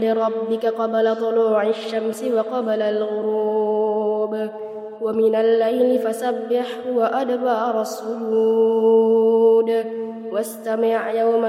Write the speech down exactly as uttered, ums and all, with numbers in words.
لربك قبل طلوع الشمس وقبل الغروب ومن الليل فسبحه وأدبار السجود واستمع يوم